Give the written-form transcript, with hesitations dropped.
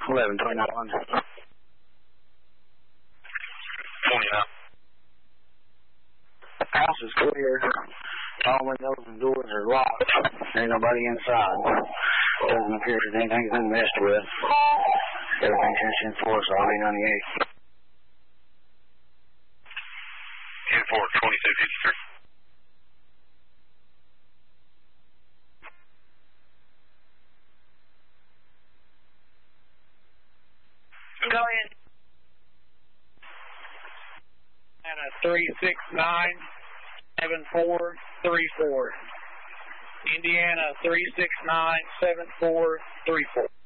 1129. 29. House is clear. All windows and doors are locked. Ain't nobody inside. Doesn't appear that anything's been messed with. Everything's in force, RV98. 10-4, 2253. Go ahead. And a 369-7434. Indiana 369-7434.